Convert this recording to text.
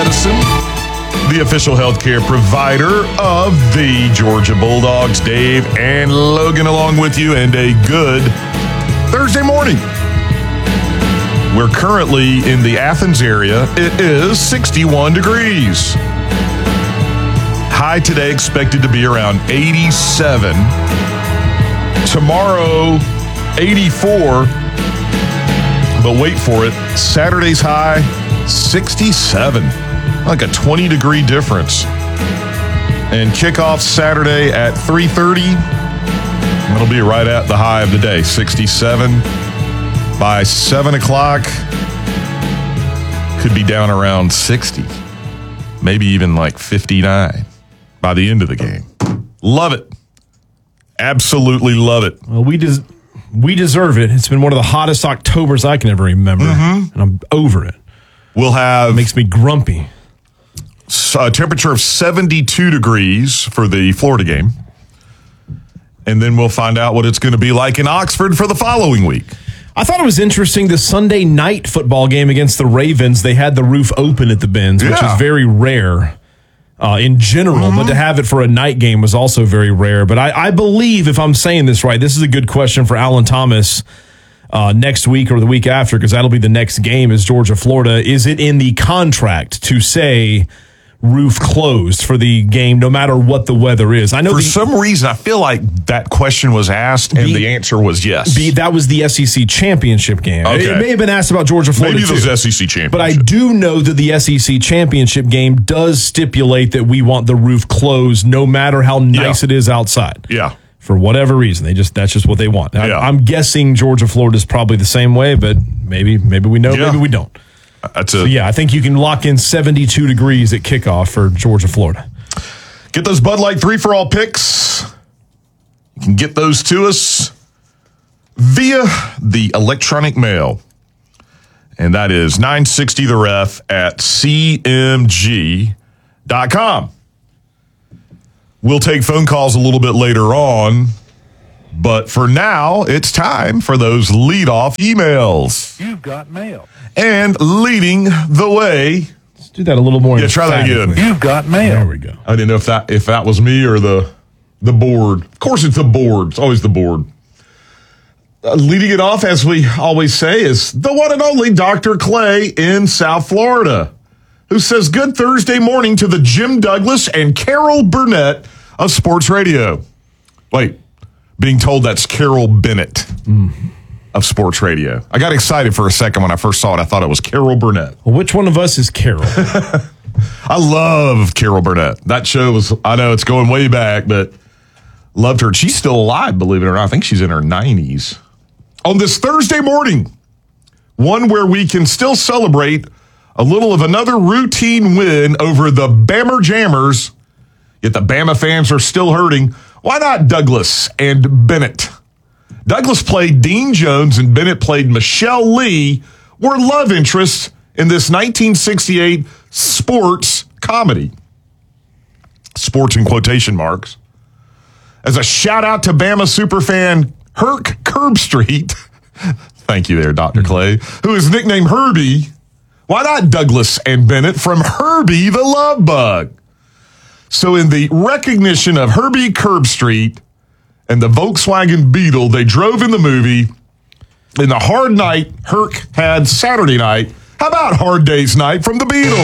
Medicine, the official healthcare provider of the Georgia Bulldogs. Dave and Logan along with you, and a good Thursday morning. We're currently in the Athens area. It is 61 degrees. High today expected to be around 87. Tomorrow, 84. But wait for it. Saturday's high, 67. Like a 20-degree difference. And kickoff Saturday at 3:30. It'll be right at the high of the day, 67. By 7 o'clock, could be down around 60. Maybe even like 59 by the end of the game. Love it. Absolutely love it. Well, we deserve it. It's been one of the hottest Octobers I can ever remember, and I'm over it. We'll have... It makes me grumpy. A temperature of 72 degrees for the Florida game. And then we'll find out what it's going to be like in Oxford for the following week. I thought it was interesting, the Sunday night football game against the Ravens, they had the roof open at the Benz, which is very rare in general, but to have it for a night game was also very rare. But I believe, if I'm saying this right, this is a good question for Alan Thomas next week or the week after, because that'll be the next game is Georgia-Florida. Is it in the contract to say roof closed for the game no matter what the weather is? I know for some reason I feel like that question was asked and the answer was yes. That was the SEC championship game. Okay. It may have been asked about Georgia-Florida maybe too. it was SEC championship. But I do know that the SEC championship game does stipulate that we want the roof closed no matter how nice it is outside. Yeah. For whatever reason, that's just what they want. Now, I'm guessing Georgia-Florida is probably the same way, but maybe we know, maybe we don't. I think you can lock in 72 degrees at kickoff for Georgia-Florida. Get those Bud Light 3 for All picks. You can get those to us via the electronic mail. And that is 960theref at cmg.com. We'll take phone calls a little bit later on. But for now, it's time for those leadoff emails. You've got mail. And leading the way. Let's do that a little more. Yeah, try that again. You've got mail. There we go. I didn't know if that was me or the board. Of course, it's the board. It's always the board. Leading it off, as we always say, is the one and only Dr. Clay in South Florida, who says, good Thursday morning to the Jim Douglas and Carol Burnett of Sports Radio. Wait, being told that's Carol Bennett of Sports Radio. I got excited for a second when I first saw it. I thought it was Carol Burnett. Well, which one of us is Carol? I love Carol Burnett. That show was, I know it's going way back, but loved her. She's still alive, believe it or not. I think she's in her 90s. On this Thursday morning, one where we can still celebrate a little of another routine win over the Bama Jammers, yet the Bama fans are still hurting. Why not Douglas and Bennett? Douglas played Dean Jones and Bennett played Michelle Lee, were love interests in this 1968 sports comedy. Sports in quotation marks. As a shout out to Bama superfan Herc Curbstreet, thank you there, Dr. Clay, who is nicknamed Herbie. Why not Douglas and Bennett from Herbie the Love Bug? So in the recognition of Herbie Curbstreet and the Volkswagen Beetle they drove in the movie, in the hard night Herc had Saturday night, how about Hard Day's Night from the Beatles?